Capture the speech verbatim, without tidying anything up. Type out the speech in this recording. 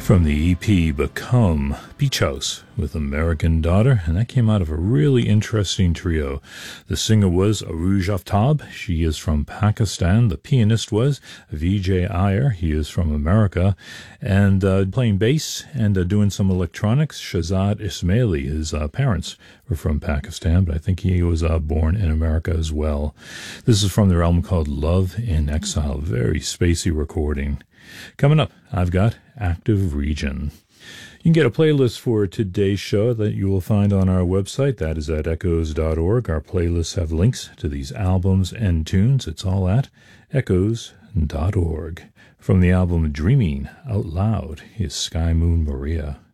From the E P Become, Beach House with American Daughter, and that came out of a really interesting trio. The singer was Arooj Aftab. She is from Pakistan. The pianist was Vijay Iyer. He is from America. And uh, playing bass and uh, doing some electronics, Shahzad Ismaili. His uh, parents were from Pakistan, but I think he was uh, born in America as well. This is from their album called Love in Exile. Very spacey recording. Coming up, I've got Active Region. You can get a playlist for today's show that you will find on our website. That is at echoes dot org. Our playlists have links to these albums and tunes. It's all at echoes dot org. From the album Dreaming Out Loud is Sky Moon Maria.